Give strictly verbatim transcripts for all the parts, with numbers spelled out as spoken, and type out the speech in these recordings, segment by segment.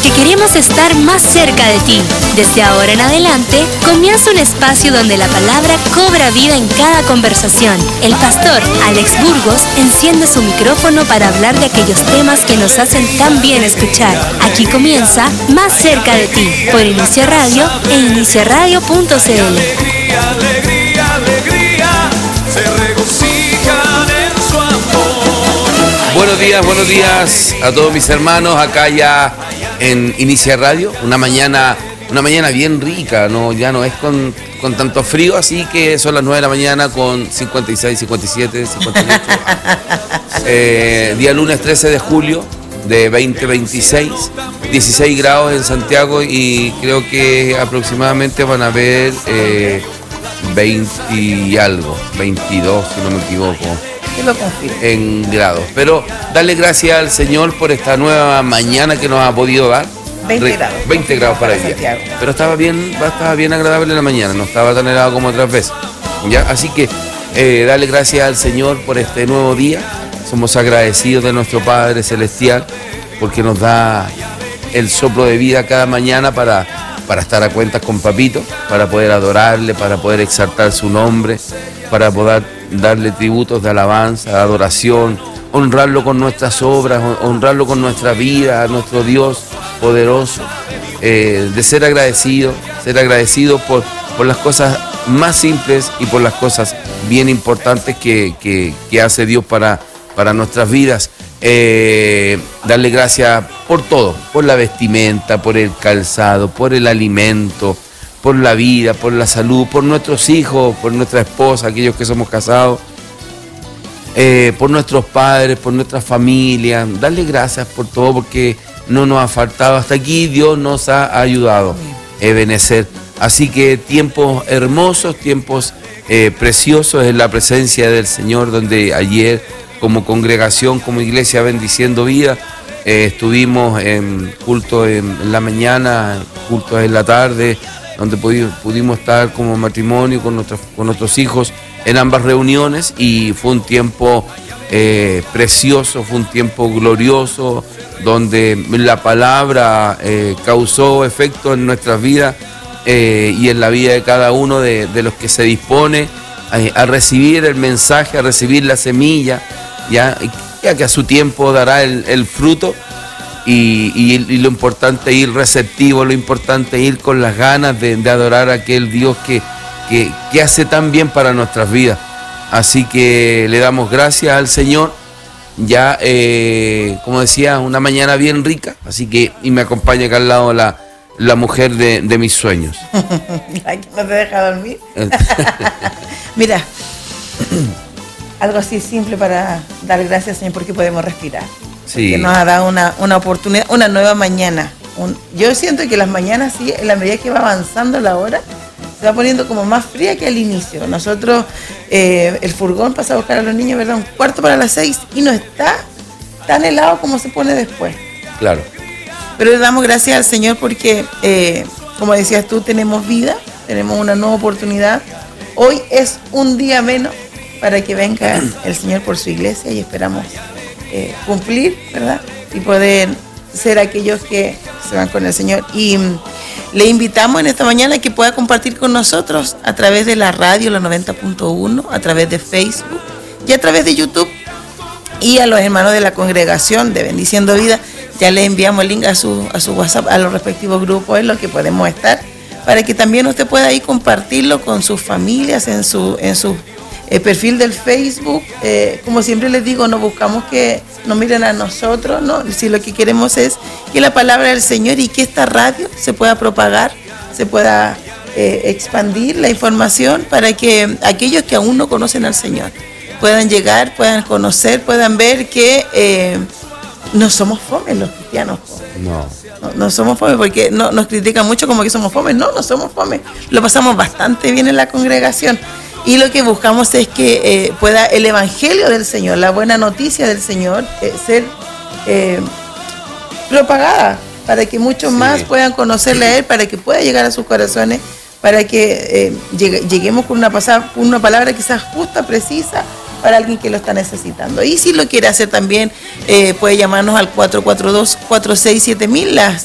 porque queremos estar más cerca de ti. Desde ahora en adelante, comienza un espacio donde la palabra cobra vida en cada conversación. El pastor Alex Burgos enciende su micrófono para hablar de aquellos temas que nos hacen tan bien escuchar. Aquí comienza Más cerca de ti, por Inicia Radio e inicia radio punto c l. Alegría, alegría, alegría, se regocijan en su amor. Buenos días, buenos días a todos mis hermanos acá ya en Inicia Radio, una mañana, una mañana bien rica, no, ya no es con, con tanto frío, así que son las nueve de la mañana con cincuenta y seis, cincuenta y siete, cincuenta y ocho. eh, día lunes trece de julio de veinte veintiséis, dieciséis grados en Santiago y creo que aproximadamente van a haber eh, veinte y algo, veintidós si no me equivoco. Lo confío. En grados, pero darle gracias al Señor por esta nueva mañana que nos ha podido dar. veinte grados. veinte grados para el día. Santiago. Pero estaba bien, estaba bien agradable en la mañana, no estaba tan helado como otras veces. ¿Ya? Así que eh, darle gracias al Señor por este nuevo día. Somos agradecidos de nuestro Padre Celestial porque nos da el soplo de vida cada mañana para, para estar a cuentas con Papito, para poder adorarle, para poder exaltar su nombre, para poder darle tributos de alabanza, de adoración, honrarlo con nuestras obras, honrarlo con nuestra vida, a nuestro Dios poderoso, eh, de ser agradecido, ser agradecido por, por las cosas más simples y por las cosas bien importantes que, que, que hace Dios para, para nuestras vidas. Eh, darle gracias por todo, por la vestimenta, por el calzado, por el alimento, por la vida, por la salud, por nuestros hijos, por nuestra esposa, aquellos que somos casados, eh, por nuestros padres, por nuestra familia. Darle gracias por todo porque no nos ha faltado. Hasta aquí Dios nos ha ayudado a benecer. Así que tiempos hermosos, tiempos eh, preciosos en la presencia del Señor, donde ayer como congregación, como iglesia Bendiciendo Vida, eh, estuvimos en culto en, en la mañana, culto en la tarde, donde pudimos, pudimos estar como matrimonio con nuestros, con nuestros hijos en ambas reuniones y fue un tiempo eh, precioso, fue un tiempo glorioso, donde la palabra eh, causó efecto en nuestras vidas eh, y en la vida de cada uno de, de los que se dispone a, a recibir el mensaje, a recibir la semilla, ya, ya que a su tiempo dará el, el fruto. Y, y, y lo importante es ir receptivo, lo importante es ir con las ganas de, de adorar a aquel Dios que, que, que hace tan bien para nuestras vidas. Así que le damos gracias al Señor, ya eh, como decía, una mañana bien rica, así que y me acompaña acá al lado la, la mujer de, de mis sueños. ¿La que no te deja dormir? Mira, algo así simple para dar gracias, Señor, porque podemos respirar. Sí. Que nos ha dado una, una oportunidad, una nueva mañana. Un, yo siento que las mañanas, sí, en la medida que va avanzando la hora, se va poniendo como más fría que al inicio. Nosotros, eh, el furgón pasa a buscar a los niños, ¿verdad? Un cuarto para las seis y no está tan helado como se pone después. Claro. Pero le damos gracias al Señor porque, eh, como decías tú, tenemos vida, tenemos una nueva oportunidad. Hoy es un día menos para que venga el Señor por su iglesia y esperamos Eh, cumplir, ¿verdad? Y poder ser aquellos que se van con el Señor. Y mm, le invitamos en esta mañana que pueda compartir con nosotros a través de la radio, la noventa punto uno, a través de Facebook y a través de YouTube. Y a los hermanos de la congregación de Bendiciendo Vida, ya le enviamos el link a su, a su WhatsApp, a los respectivos grupos en los que podemos estar, para que también usted pueda ahí compartirlo con sus familias, en su, en su el perfil del Facebook. Eh, como siempre les digo, no buscamos que nos miren a nosotros, ¿no? Si lo que queremos es que la palabra del Señor y que esta radio se pueda propagar, se pueda eh, expandir la información para que aquellos que aún no conocen al Señor puedan llegar, puedan conocer, puedan ver que eh, no somos fomes los cristianos. No. No, no somos fome, porque no, nos critican mucho como que somos fome. No, no somos fome. Lo pasamos bastante bien en la congregación. Y lo que buscamos es que eh, pueda el evangelio del Señor, la buena noticia del Señor, eh, ser eh, propagada para que muchos sí. más puedan conocerle a Él, para que pueda llegar a sus corazones, para que eh, llegue, lleguemos con una, pasada, una palabra quizás justa, precisa, para alguien que lo está necesitando. Y si lo quiere hacer también, eh, puede llamarnos al cuatro cuatro dos, cuatro seis siete mil. Las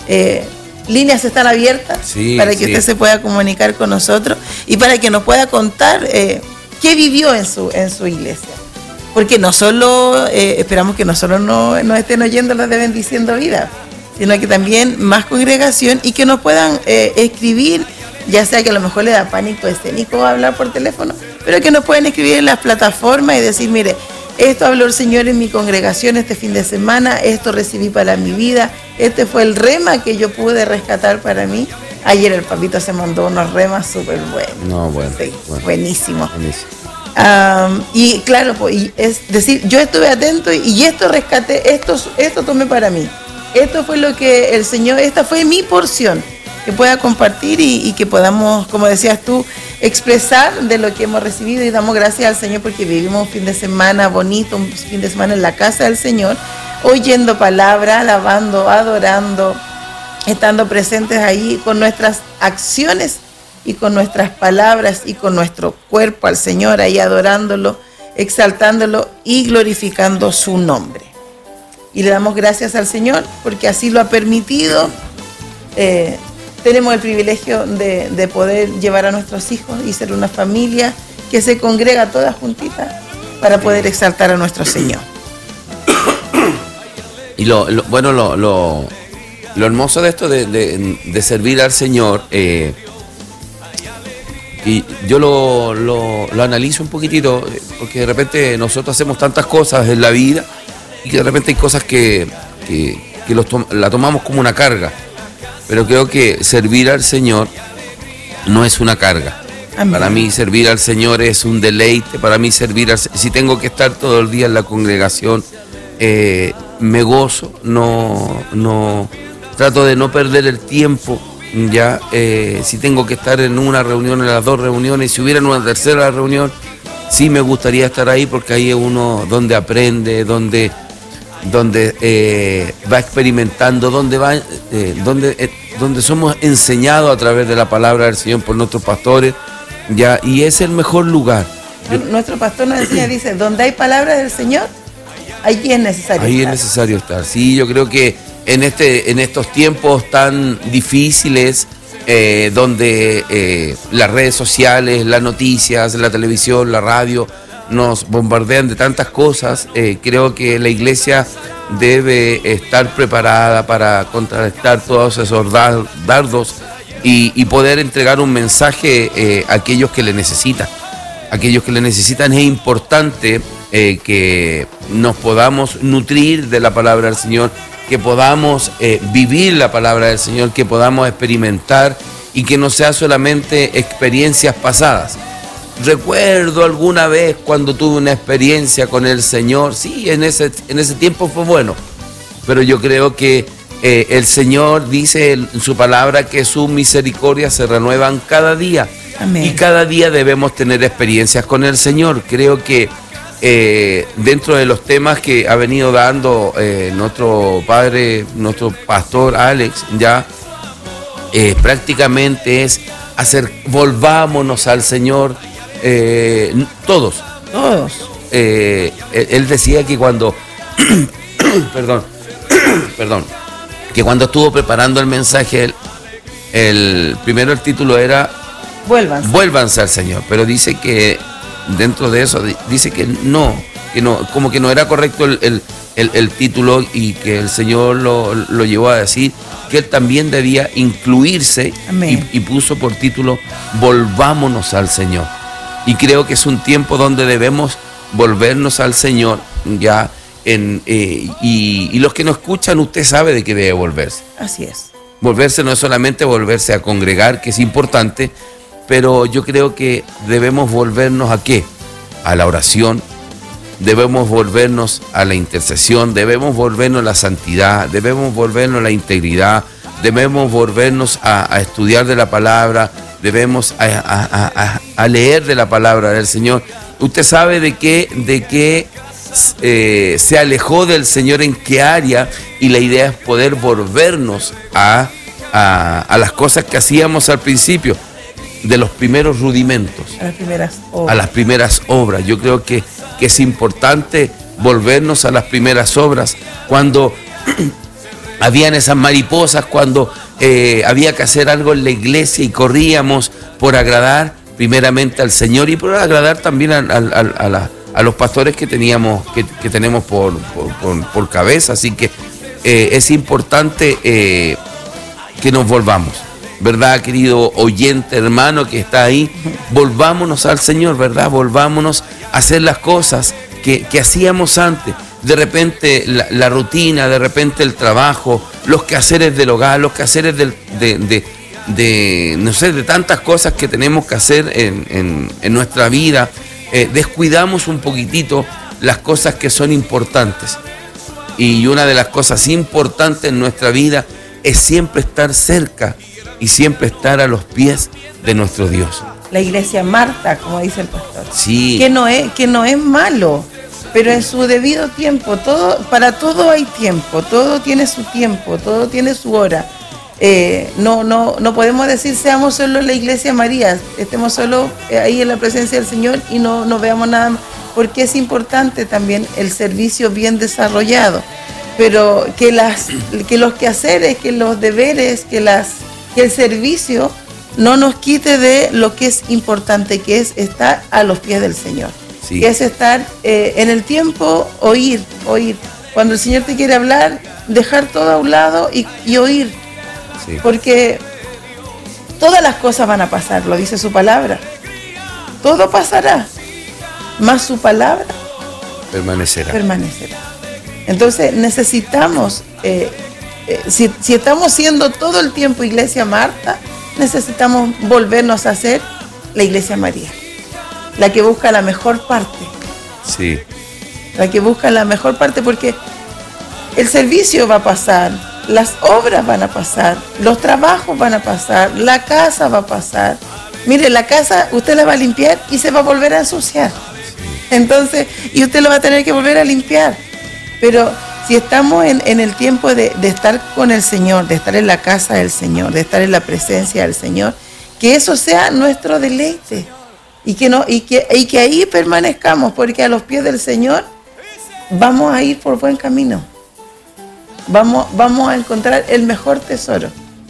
eh, líneas están abiertas sí, para que sí. usted se pueda comunicar con nosotros y para que nos pueda contar eh, qué vivió en su, en su iglesia. Porque no solo, eh, esperamos que no solo nos, nos estén oyendo los de Bendiciendo Vida, sino que también más congregación y que nos puedan eh, escribir, ya sea que a lo mejor le da pánico escénico hablar por teléfono, pero que nos pueden escribir en las plataformas y decir, mire, esto habló el Señor en mi congregación este fin de semana, esto recibí para mi vida, este fue el rema que yo pude rescatar para mí. Ayer el papito se mandó unos remas súper buenos. No, bueno, Sí, bueno. buenísimo. Buenísimo. Um, y claro, pues, y es decir, yo estuve atento y, y esto rescaté, esto, esto tomé para mí. Esto fue lo que el Señor, esta fue mi porción, que pueda compartir y, y que podamos, como decías tú, expresar de lo que hemos recibido y damos gracias al Señor porque vivimos un fin de semana bonito, un fin de semana en la casa del Señor, oyendo palabra, alabando, adorando, estando presentes ahí con nuestras acciones y con nuestras palabras y con nuestro cuerpo al Señor, ahí adorándolo, exaltándolo y glorificando su nombre. Y le damos gracias al Señor porque así lo ha permitido. Eh, tenemos el privilegio de, de poder llevar a nuestros hijos y ser una familia que se congrega toda juntita para poder exaltar a nuestro Señor. Y lo, lo bueno, lo, lo, lo hermoso de esto de, de, de servir al Señor, eh, y yo lo, lo, lo analizo un poquitito, porque de repente nosotros hacemos tantas cosas en la vida y que de repente hay cosas que, que, que los tom- la tomamos como una carga. Pero creo que servir al Señor no es una carga. Amén. Para mí servir al Señor es un deleite. Para mí servir al Si tengo que estar todo el día en la congregación, eh, me gozo. No, no trato de no perder el tiempo. Ya, eh, si tengo que estar en una reunión, en las dos reuniones, si hubiera una tercera reunión, sí me gustaría estar ahí porque ahí es uno donde aprende, donde donde eh, va experimentando, donde va, eh, donde, eh, donde somos enseñados a través de la palabra del Señor por nuestros pastores, ya, y es el mejor lugar. Yo, Nuestro pastor nos enseña, dice, donde hay palabra del Señor, allí es necesario ahí estar. es necesario estar. Sí, yo creo que en este, en estos tiempos tan difíciles, eh, donde eh, las redes sociales, las noticias, la televisión, la radio nos bombardean de tantas cosas, eh, creo que la iglesia debe estar preparada para contrarrestar todos esos dardos y, y poder entregar un mensaje eh, a aquellos que le necesitan. Aquellos que le necesitan es importante eh, que nos podamos nutrir de la palabra del Señor, que podamos eh, vivir la palabra del Señor, que podamos experimentar y que no sea solamente experiencias pasadas. Recuerdo alguna vez cuando tuve una experiencia con el Señor, sí, en ese, en ese tiempo fue bueno, pero yo creo que eh, el Señor dice en su palabra que sus misericordias se renuevan cada día. Amén. Y cada día debemos tener experiencias con el Señor. Creo que eh, dentro de los temas que ha venido dando eh, nuestro padre, nuestro pastor Alex, ya eh, prácticamente es hacer, volvámonos al Señor. Eh, todos, Todos. eh, él, él decía que cuando, perdón, perdón, que cuando estuvo preparando el mensaje, el, el primero el título era Vuelvan. Vuélvanse al Señor, pero dice que dentro de eso dice que no, que no, como que no era correcto el, el, el, el título y que el Señor lo, lo llevó a decir que él también debía incluirse y, y puso por título Volvámonos al Señor. Y creo que es un tiempo donde debemos volvernos al Señor, ya, en, eh, y, y los que nos escuchan, usted sabe de qué debe volverse. Así es. Volverse no es solamente volverse a congregar, que es importante, pero yo creo que debemos volvernos ¿a qué? A la oración, debemos volvernos a la intercesión, debemos volvernos a la santidad, debemos volvernos a la integridad, debemos volvernos a, a estudiar de la palabra, debemos a, a, a, a leer de la palabra del Señor. Usted sabe de qué, de qué eh, se alejó del Señor, en qué área, y la idea es poder volvernos a, a, a las cosas que hacíamos al principio, de los primeros rudimentos, A las primeras obras. a las primeras obras. Yo creo que, que es importante volvernos a las primeras obras. Cuando habían esas mariposas cuando eh, había que hacer algo en la iglesia y corríamos por agradar primeramente al Señor y por agradar también a, a, a, a, la, a los pastores que teníamos que, que tenemos por, por, por, por cabeza. Así que eh, es importante eh, que nos volvamos, ¿verdad, querido oyente, hermano que está ahí? Volvámonos al Señor, ¿verdad? Volvámonos a hacer las cosas que, que hacíamos antes. De repente la, la rutina, de repente el trabajo, los quehaceres del hogar, los quehaceres del, de, de, de, no sé, de tantas cosas que tenemos que hacer en, en, en nuestra vida. Eh, descuidamos un poquitito las cosas que son importantes. Y una de las cosas importantes en nuestra vida es siempre estar cerca y siempre estar a los pies de nuestro Dios. La iglesia Marta, como dice el pastor. Sí. Que no es, que no es malo, pero en su debido tiempo. Todo, para todo hay tiempo, todo tiene su tiempo, todo tiene su hora. Eh, no, no, no podemos decir seamos solo la iglesia María, estemos solo ahí en la presencia del Señor y no, no veamos nada más, porque es importante también el servicio bien desarrollado, pero que, las, que los quehaceres, que los deberes, que, las, que el servicio no nos quite de lo que es importante, que es estar a los pies del Señor, sí. Que es estar eh, en el tiempo, oír, oír. Cuando el Señor te quiere hablar, dejar todo a un lado y, y oír. Sí. Porque todas las cosas van a pasar, lo dice su palabra. Todo pasará, mas su palabra permanecerá. permanecerá. Entonces necesitamos, eh, eh, si, si estamos siendo todo el tiempo iglesia Marta, necesitamos volvernos a hacer la iglesia María, la que busca la mejor parte. Sí. La que busca la mejor parte, porque el servicio va a pasar, las obras van a pasar, los trabajos van a pasar, la casa va a pasar. Mire, la casa usted la va a limpiar y se va a volver a ensuciar. Entonces, y usted lo va a tener que volver a limpiar. Pero si estamos en, en el tiempo de, de estar con el Señor, de estar en la casa del Señor, de estar en la presencia del Señor, que eso sea nuestro deleite. Y que, no, y que, y que ahí permanezcamos, porque a los pies del Señor vamos a ir por buen camino. Vamos, vamos a encontrar el mejor tesoro.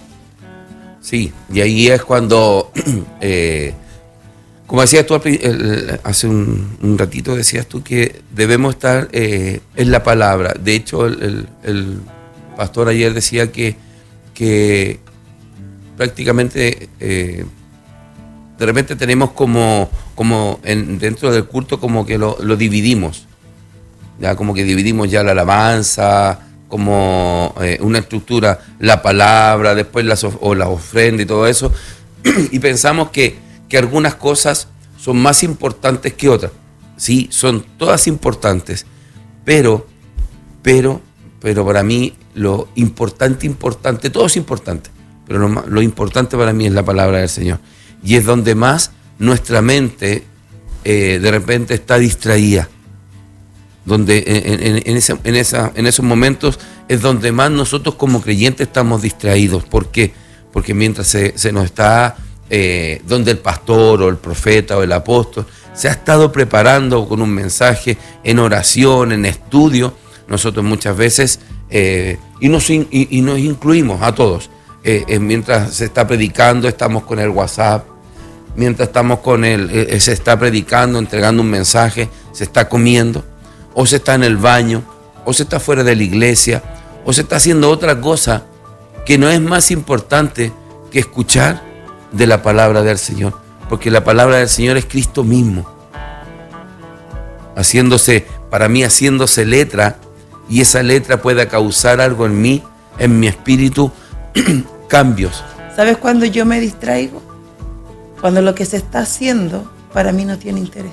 Sí, y ahí es cuando, eh, como decías tú el, hace un, un ratito, decías tú que debemos estar eh, en la palabra. De hecho, el, el, el pastor ayer decía que, que prácticamente eh, de repente tenemos como, como en, dentro del culto como que lo, lo dividimos. Ya como que dividimos ya la alabanza, como eh, una estructura, la palabra, después las, o las ofrendas y todo eso, y pensamos que, que algunas cosas son más importantes que otras. Sí, son todas importantes, pero, pero, pero para mí lo importante, importante, todo es importante, pero lo, lo importante para mí es la palabra del Señor, y es donde más nuestra mente eh, de repente está distraída. Donde en, en, en, esa, en, esa, en esos momentos es donde más nosotros como creyentes estamos distraídos. ¿Por qué? Porque mientras se, se nos está, eh, donde el pastor o el profeta o el apóstol se ha estado preparando con un mensaje, en oración, en estudio, nosotros muchas veces, eh, y, nos, y, y nos incluimos a todos, eh, eh, mientras se está predicando estamos con el WhatsApp, mientras estamos con el, eh, se está predicando, entregando un mensaje, se está comiendo, o se está en el baño, o se está fuera de la iglesia, o se está haciendo otra cosa que no es más importante que escuchar de la palabra del Señor, porque la palabra del Señor es Cristo mismo, haciéndose, para mí haciéndose letra, y esa letra pueda causar algo en mí, en mi espíritu, cambios. ¿Sabes cuándo yo me distraigo? Cuando lo que se está haciendo para mí no tiene interés.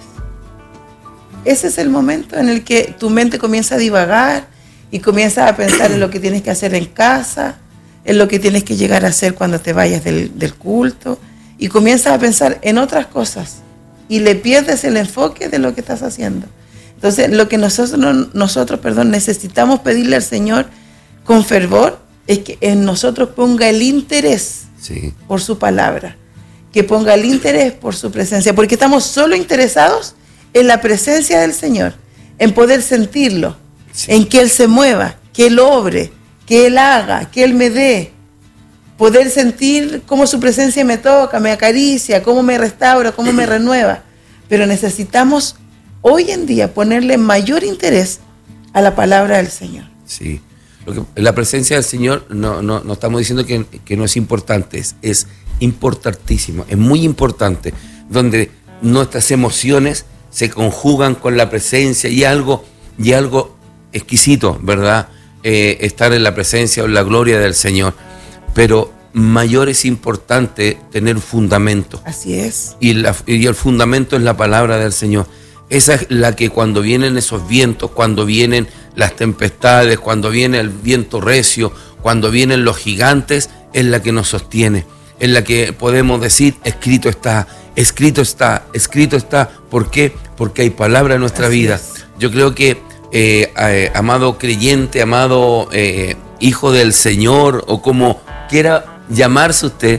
Ese es el momento en el que tu mente comienza a divagar y comienzas a pensar en lo que tienes que hacer en casa, en lo que tienes que llegar a hacer cuando te vayas del, del culto, y comienzas a pensar en otras cosas y le pierdes el enfoque de lo que estás haciendo. Entonces, lo que nosotros, nosotros perdón, necesitamos pedirle al Señor con fervor es que en nosotros ponga el interés sí. por su palabra, que ponga el interés por su presencia, porque estamos solo interesados en la presencia del Señor, en poder sentirlo, sí. en que Él se mueva, que Él obre, que Él haga, que Él me dé. Poder sentir cómo su presencia me toca, me acaricia, cómo me restaura, cómo me renueva. Pero necesitamos hoy en día ponerle mayor interés a la palabra del Señor. Sí. Lo que, la presencia del Señor, no, no, no estamos diciendo que, que no es importante, es, es importantísimo, es muy importante, donde nuestras emociones se conjugan con la presencia y algo, y algo exquisito, ¿verdad? Eh, estar en la presencia o en la gloria del Señor. Pero mayor es importante tener fundamento. Así es. Y, la, y el fundamento es la palabra del Señor. Esa es la que cuando vienen esos vientos, cuando vienen las tempestades, cuando viene el viento recio, cuando vienen los gigantes, es la que nos sostiene. Es la que podemos decir, escrito está, escrito está, escrito está. ¿Por qué? Porque hay palabra en nuestra Así vida. es. Yo creo que, eh, eh, amado creyente, amado eh, hijo del Señor, o como quiera llamarse usted,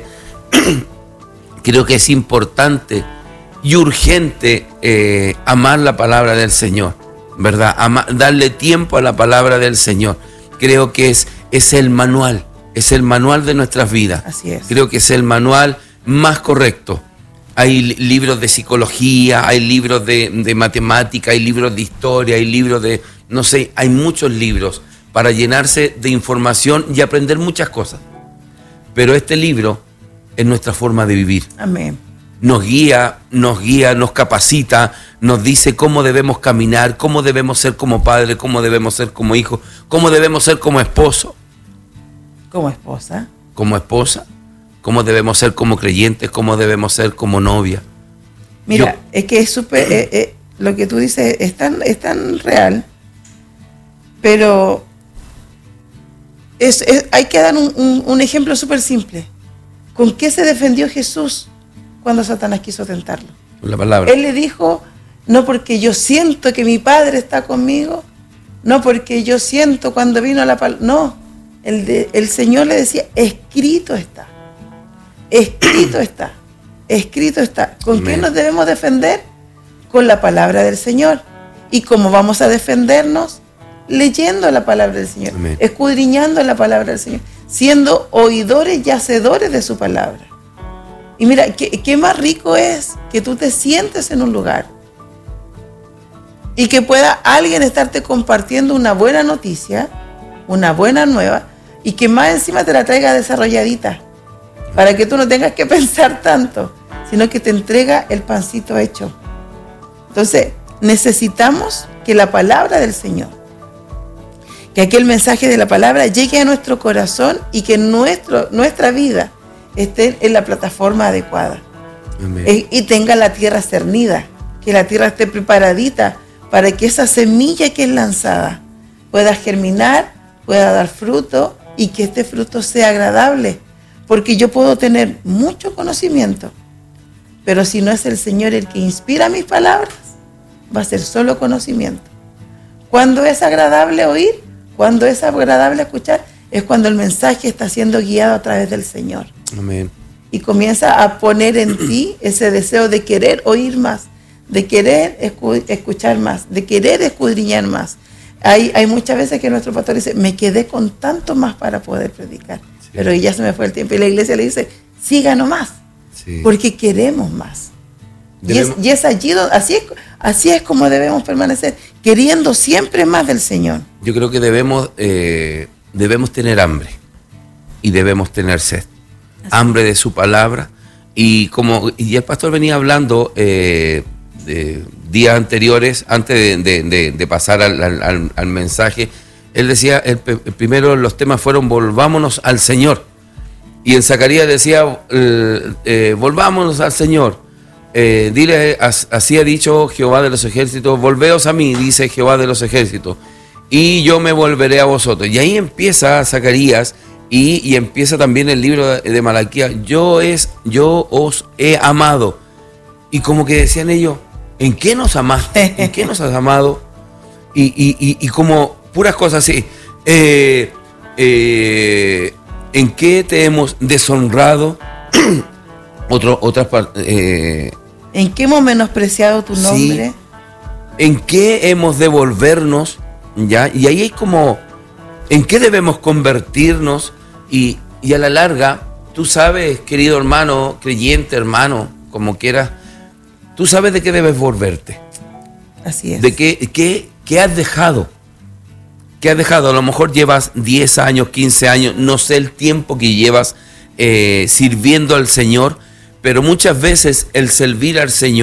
creo que es importante y urgente eh, amar la palabra del Señor, ¿verdad? Ama, darle tiempo a la palabra del Señor. Creo que es, es el manual, es el manual de nuestras vidas. Así es. Creo que es el manual más correcto. Hay libros de psicología, hay libros de, de matemática, hay libros de historia, hay libros de, no sé, hay muchos libros para llenarse de información y aprender muchas cosas. Pero este libro es nuestra forma de vivir. Amén. Nos guía, nos guía, nos capacita, nos dice cómo debemos caminar, cómo debemos ser como padre, cómo debemos ser como hijo, cómo debemos ser como esposo, Como esposa. como esposa, cómo debemos ser como creyentes, cómo debemos ser como novia. Mira, Yo- es que es súper, eh, eh, lo que tú dices es tan, es tan real, pero es, es- hay que dar un, un- un ejemplo súper simple. ¿Con qué se defendió Jesús cuando Satanás quiso tentarlo? La palabra. Él le dijo, no porque yo siento que mi Padre está conmigo, no porque yo siento cuando vino la palabra, no, el, de- el Señor le decía, escrito está, escrito está, escrito está. ¿Con qué Amén. nos debemos defender? Con la palabra del Señor. ¿Y cómo vamos a defendernos? Leyendo la palabra del Señor, Amén. escudriñando la palabra del Señor, siendo oidores y hacedores de su palabra. Y mira, ¿qué, qué más rico es que tú te sientes en un lugar y que pueda alguien estarte compartiendo una buena noticia, una buena nueva, y que más encima te la traiga desarrolladita, para que tú no tengas que pensar tanto, sino que te entrega el pancito hecho. Entonces, necesitamos que la palabra del Señor, que aquel mensaje de la palabra llegue a nuestro corazón y que nuestro, nuestra vida esté en la plataforma adecuada. Amén. Eh, y tenga la tierra cernida, que la tierra esté preparadita para que esa semilla que es lanzada pueda germinar, pueda dar fruto y que este fruto sea agradable. Porque yo puedo tener mucho conocimiento, pero si no es el Señor el que inspira mis palabras, va a ser solo conocimiento. ¿Cuándo es agradable oír? ¿Cuándo es agradable escuchar? Es cuando el mensaje está siendo guiado a través del Señor. Amén. Y comienza a poner en ti ese deseo de querer oír más, de querer escu- escuchar más, de querer escudriñar más. Hay, hay muchas veces que nuestro pastor dice, me quedé con tanto más para poder predicar, Sí. pero ya se me fue el tiempo. Y la iglesia le dice, siga nomás, Sí. porque queremos más. Y es, Debemos- y es allí donde, así es, así es como debemos permanecer, queriendo siempre más del Señor. Yo creo que debemos, eh, debemos tener hambre y debemos tener sed. Hambre de su palabra. Y como y el pastor venía hablando eh, de días anteriores, antes de, de- de- de pasar al, al- al- al mensaje, él decía, el, pe- el primero los temas fueron volvámonos al Señor. Y en Zacarías decía, eh, eh, volvámonos al Señor. Eh, dile, as- así ha dicho Jehová de los ejércitos, volveos a mí, dice Jehová de los ejércitos, y yo me volveré a vosotros. Y ahí empieza Zacarías y, y empieza también el libro de, de Malaquías, yo, es, yo os he amado. Y como que decían ellos, ¿en qué nos amaste? ¿En qué nos has amado? Y, y, y, y como puras cosas así, eh, eh, ¿en qué te hemos deshonrado? Otro, otras partes. Eh, ¿En qué hemos menospreciado tu Sí. nombre? ¿En qué hemos de volvernos? ¿Ya? Y ahí hay como, ¿En qué debemos convertirnos? Y, y a la larga, tú sabes, querido hermano, creyente, hermano, como quieras, tú sabes de qué debes volverte. Así es. De qué, qué, qué has dejado. ¿Qué has dejado? A lo mejor llevas diez años, quince años, no sé el tiempo que llevas eh, sirviendo al Señor, pero muchas veces el servir al Señor